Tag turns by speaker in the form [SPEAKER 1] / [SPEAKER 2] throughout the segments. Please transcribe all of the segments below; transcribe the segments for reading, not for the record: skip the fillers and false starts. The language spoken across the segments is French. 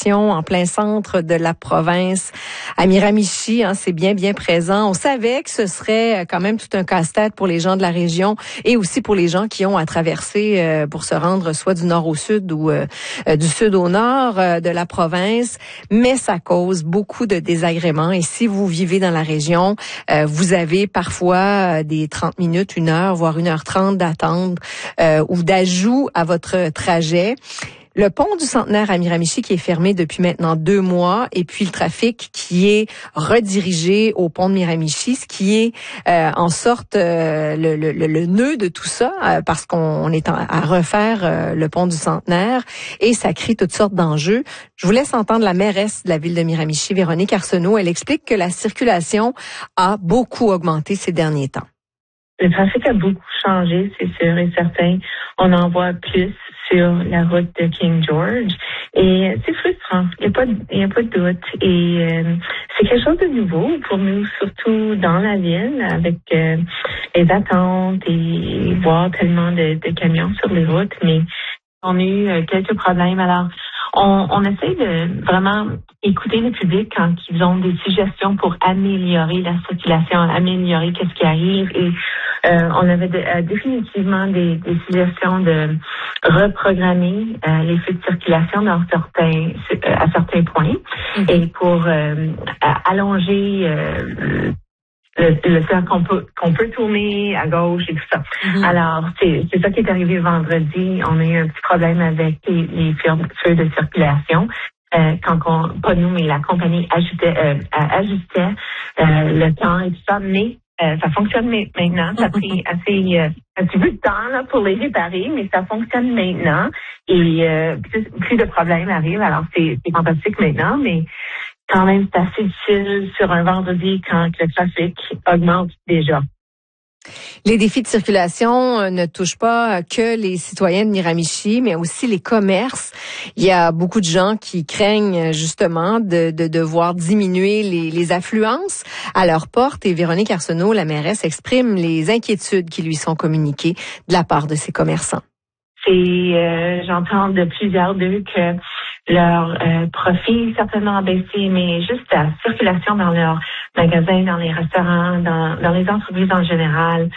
[SPEAKER 1] circulation en plein centre de la province. À Miramichi, c'est bien présent. On savait que ce serait quand même tout un casse-tête pour les gens de la région et aussi pour les gens qui ont à traverser pour se rendre soit du nord au sud ou du sud au nord de la province. Mais ça cause beaucoup de désagréments. Et si vous vivez dans la région, vous avez parfois des 30 minutes, 1 heure, voire 1h30 d'attente ou d'ajout à votre trajet. Le pont du Centenaire à Miramichi qui est fermé depuis maintenant 2 mois et puis le trafic qui est redirigé au pont de Miramichi, ce qui est en sorte le nœud de tout ça parce qu'on est à refaire le pont du Centenaire et ça crée toutes sortes d'enjeux. Je vous laisse entendre la mairesse de la ville de Miramichi, Véronique Arsenault. Elle explique que la circulation a beaucoup augmenté ces derniers temps.
[SPEAKER 2] Le trafic a beaucoup changé, c'est sûr et certain. On en voit plus sur la route de King George et c'est frustrant. Il y a pas de doute et c'est quelque chose de nouveau pour nous, surtout dans la ville avec les attentes et voir tellement de camions sur les routes. Mais on a eu quelques problèmes. Alors, on essaie de vraiment écouter le public quand ils ont des suggestions pour améliorer la circulation, améliorer qu'est-ce qui arrive. Et on avait définitivement des suggestions de reprogrammer les feux de circulation à certains points et pour allonger le temps qu'on peut tourner à gauche et tout ça. Alors, c'est ça qui est arrivé vendredi. On a eu un petit problème avec les feux de circulation. Pas nous, mais la compagnie ajustait le temps et tout ça. Mais ça fonctionne maintenant. Ça a pris un petit peu de temps là, pour les réparer, mais ça fonctionne maintenant. Et plus de problèmes arrivent. Alors, c'est fantastique maintenant, mais quand même, c'est assez difficile sur un vendredi quand le trafic augmente déjà.
[SPEAKER 1] Les défis de circulation ne touchent pas que les citoyens de Miramichi, mais aussi les commerces. Il y a beaucoup de gens qui craignent justement de devoir diminuer les affluences à leur porte. Et Véronique Arsenault, la mairesse, exprime les inquiétudes qui lui sont communiquées de la part de ces commerçants.
[SPEAKER 2] J'entends de plusieurs d'eux que leur profit certainement a baissé, mais juste la circulation dans leurs magasins, dans les restaurants, dans les entreprises en général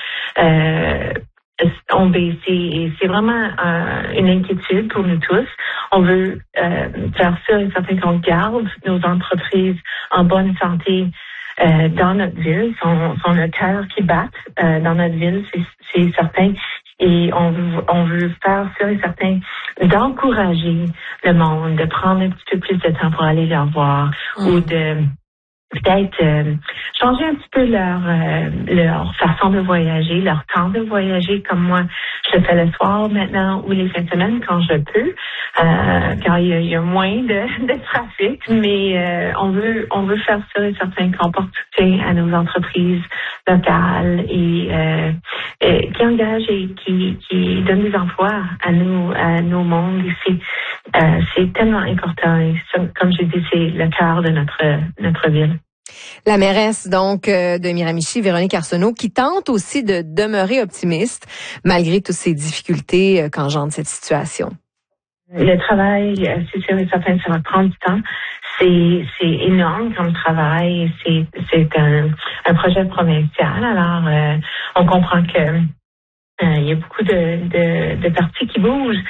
[SPEAKER 2] ont baissé. Et c'est vraiment une inquiétude pour nous tous. On veut faire ça et certain qu'on garde nos entreprises en bonne santé dans notre ville. Sont le cœur qui bat dans notre ville, c'est certain. Et on veut faire ça et certain d'encourager le monde, de prendre un petit peu plus de temps pour aller leur voir ou de peut-être changer un petit peu leur façon de voyager, leur temps de voyager, comme moi je le fais le soir maintenant ou les fins de semaine quand je peux, car il y a moins de trafic, mais on veut faire ça et certain qu'on porte soutien à nos entreprises locales et qui engagent et qui donnent des emplois à nos mondes ici. C'est tellement important et comme je dis, c'est le cœur de notre ville.
[SPEAKER 1] La mairesse donc de Miramichi, Véronique Arsenault, qui tente aussi de demeurer optimiste malgré toutes ces difficultés qu'engendre cette situation.
[SPEAKER 2] Le travail, c'est sûr et certain, ça va prendre du temps. C'est énorme comme travail. C'est un projet provincial. Alors, on comprend que il y a beaucoup de parties qui bougent,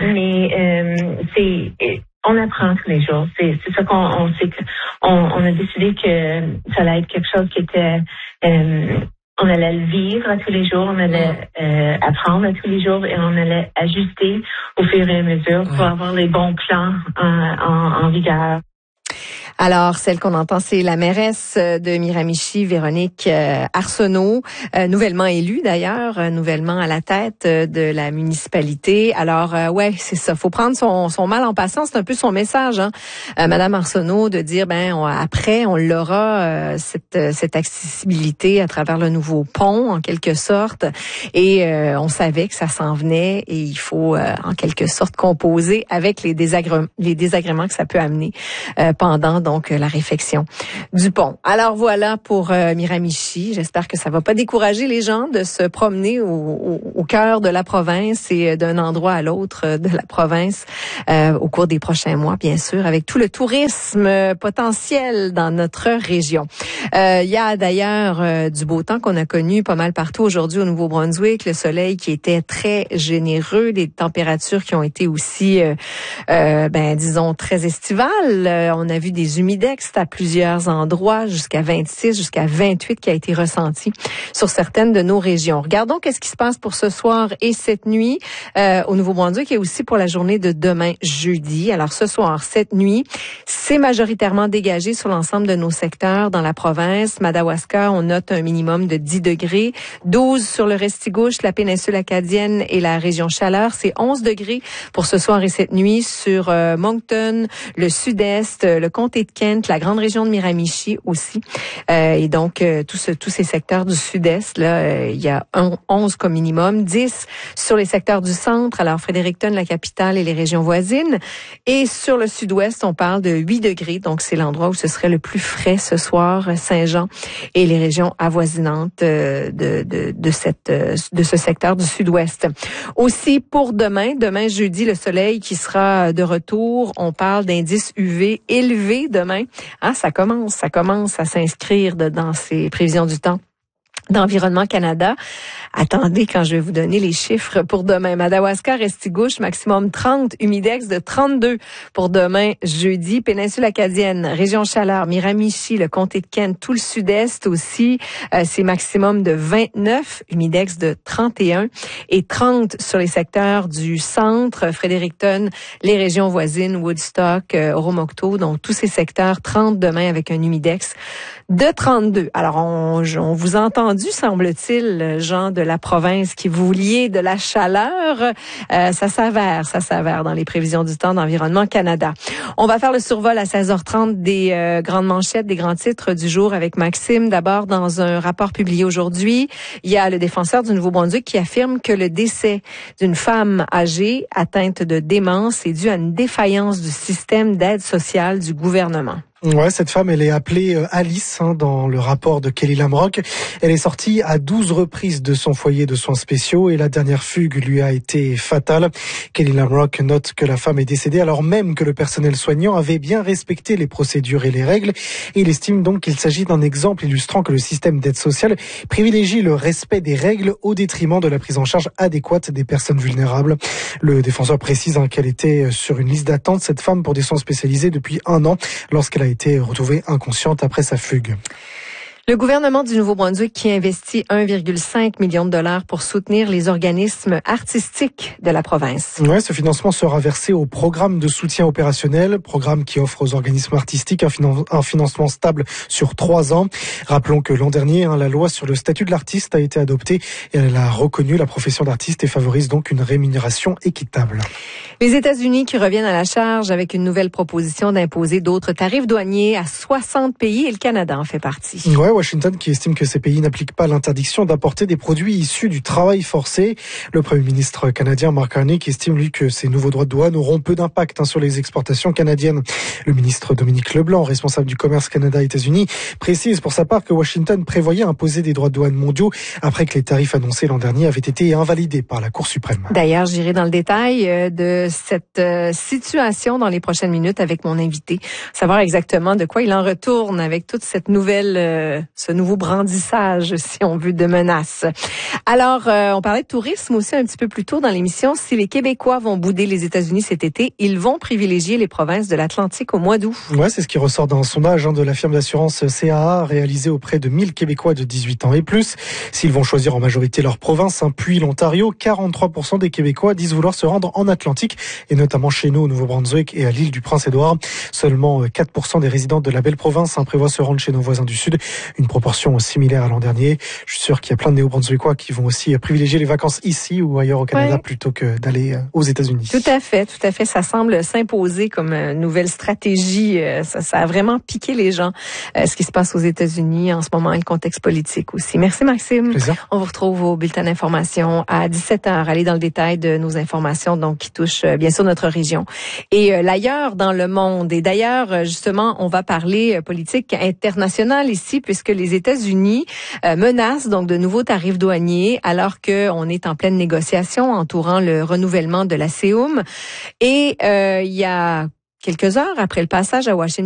[SPEAKER 2] mais on apprend tous les jours. C'est ça qu'on sait on a décidé que ça allait être quelque chose qui était on allait le vivre à tous les jours, on allait apprendre à tous les jours et on allait ajuster au fur et à mesure pour avoir les bons plans en vigueur.
[SPEAKER 1] Alors, celle qu'on entend, c'est la mairesse de Miramichi, Véronique Arsenault, nouvellement élue d'ailleurs, nouvellement à la tête de la municipalité. Alors, ouais, c'est ça. Faut prendre son mal en passant. C'est un peu son message, Madame Arsenault, de dire, après, on l'aura cette accessibilité à travers le nouveau pont, en quelque sorte. Et on savait que ça s'en venait et il faut, en quelque sorte, composer avec les désagréments que ça peut amener pendant donc la réfection du pont. Alors voilà pour Miramichi. J'espère que ça va pas décourager les gens de se promener au cœur de la province et d'un endroit à l'autre de la province au cours des prochains mois, bien sûr, avec tout le tourisme potentiel dans notre région. Il y a d'ailleurs du beau temps qu'on a connu pas mal partout aujourd'hui au Nouveau-Brunswick, le soleil qui était très généreux, des températures qui ont été aussi, disons, très estivales. On a vu des humidex à plusieurs endroits, jusqu'à 26, jusqu'à 28 qui a été ressenti sur certaines de nos régions. Regardons qu'est-ce qui se passe pour ce soir et cette nuit au Nouveau-Brunswick et aussi pour la journée de demain, jeudi. Alors ce soir, cette nuit, c'est majoritairement dégagé sur l'ensemble de nos secteurs dans la province. Madawaska, on note un minimum de 10 degrés, 12 sur le Restigouche, la péninsule acadienne et la région Chaleur. C'est 11 degrés pour ce soir et cette nuit sur Moncton, le sud-est, le comté de Kent, la grande région de Miramichi aussi. Et donc, tous ces secteurs du sud-est, là, il y a 11 comme minimum, 10 sur les secteurs du centre, alors Fredericton, la capitale et les régions voisines. Et sur le sud-ouest, on parle de 8 degrés, donc c'est l'endroit où ce serait le plus frais ce soir, Saint-Jean et les régions avoisinantes de ce secteur du sud-ouest. Aussi pour demain jeudi, le soleil qui sera de retour. On parle d'indice UV élevé demain. Ça commence à s'inscrire dans ces prévisions du temps d'Environnement Canada. Attendez quand je vais vous donner les chiffres pour demain. Madawaska, Restigouche, maximum 30, humidex de 32 pour demain jeudi. Péninsule acadienne, région Chaleur, Miramichi, le comté de Kent, tout le sud-est aussi, c'est maximum de 29, humidex de 31 et 30 sur les secteurs du centre, Fredericton, les régions voisines, Woodstock, Oromocto, donc tous ces secteurs, 30 demain avec un humidex de 32. Alors on vous a entendu, semble-t-il, gens de la province qui vouliez de la chaleur. Ça s'avère dans les prévisions du temps d'Environnement Canada. On va faire le survol à 16h30 des grandes manchettes, des grands titres du jour avec Maxime. D'abord, dans un rapport publié aujourd'hui, il y a le défenseur du Nouveau-Brunswick qui affirme que le décès d'une femme âgée atteinte de démence est dû à une défaillance du système d'aide sociale du gouvernement.
[SPEAKER 3] Ouais, cette femme, elle est appelée Alice dans le rapport de Kelly Lamrock. Elle est sortie à 12 reprises de son foyer de soins spéciaux et la dernière fugue lui a été fatale. Kelly Lamrock note que la femme est décédée alors même que le personnel soignant avait bien respecté les procédures et les règles. Et il estime donc qu'il s'agit d'un exemple illustrant que le système d'aide sociale privilégie le respect des règles au détriment de la prise en charge adéquate des personnes vulnérables. Le défenseur précise qu'elle était sur une liste d'attente, cette femme, pour des soins spécialisés depuis 1 an lorsqu'elle a été retrouvée inconsciente après sa fugue.
[SPEAKER 1] Le gouvernement du Nouveau-Brunswick qui investit 1,5 million de dollars pour soutenir les organismes artistiques de la province.
[SPEAKER 3] Ouais, ce financement sera versé au programme de soutien opérationnel, programme qui offre aux organismes artistiques un financement stable sur 3 ans. Rappelons que l'an dernier, la loi sur le statut de l'artiste a été adoptée et elle a reconnu la profession d'artiste et favorise donc une rémunération équitable.
[SPEAKER 1] Les États-Unis qui reviennent à la charge avec une nouvelle proposition d'imposer d'autres tarifs douaniers à 60 pays et le Canada en fait partie.
[SPEAKER 3] Ouais, Washington qui estime que ces pays n'appliquent pas l'interdiction d'apporter des produits issus du travail forcé. Le Premier ministre canadien Mark Carney qui estime lui que ces nouveaux droits de douane auront peu d'impact sur les exportations canadiennes. Le ministre Dominique Leblanc, responsable du commerce Canada-États-Unis, précise pour sa part que Washington prévoyait imposer des droits de douane mondiaux après que les tarifs annoncés l'an dernier avaient été invalidés par la Cour suprême.
[SPEAKER 1] D'ailleurs, j'irai dans le détail de cette situation dans les prochaines minutes avec mon invité, savoir exactement de quoi il en retourne avec toute cette nouvelle ce nouveau brandissage, si on veut, de menaces. Alors, on parlait de tourisme aussi un petit peu plus tôt dans l'émission. Si les Québécois vont bouder les États-Unis cet été, ils vont privilégier les provinces de l'Atlantique au mois d'août.
[SPEAKER 3] Ouais, c'est ce qui ressort d'un sondage de la firme d'assurance CAA réalisé auprès de 1000 Québécois de 18 ans et plus. S'ils vont choisir en majorité leur province, puis l'Ontario, 43% des Québécois disent vouloir se rendre en Atlantique, et notamment chez nous au Nouveau-Brunswick et à l'île du Prince-Édouard. Seulement 4% des résidents de la belle province prévoient se rendre chez nos voisins du Sud. une proportion similaire à l'an dernier. Je suis sûr qu'il y a plein de Néo-Brunswickois qui vont aussi privilégier les vacances ici ou ailleurs au Canada plutôt que d'aller aux États-Unis.
[SPEAKER 1] Tout à fait. Ça semble s'imposer comme nouvelle stratégie. Ça a vraiment piqué les gens, ce qui se passe aux États-Unis en ce moment et le contexte politique aussi. Merci Maxime.
[SPEAKER 3] Plaisir.
[SPEAKER 1] On vous retrouve au bulletin d'information à 17h. Allez dans le détail de nos informations donc qui touchent bien sûr notre région et l'ailleurs dans le monde. Et d'ailleurs, justement, on va parler politique internationale ici puisque les États-Unis menacent donc de nouveaux tarifs douaniers alors qu'on est en pleine négociation entourant le renouvellement de la CEUM. Et il y a quelques heures après le passage à Washington,